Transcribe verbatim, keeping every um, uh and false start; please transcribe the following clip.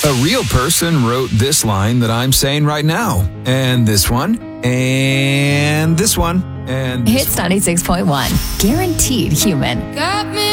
A real person wrote this line that I'm saying right now, and this one, and this one, and this Hits ninety-six point one. Guaranteed human. Got me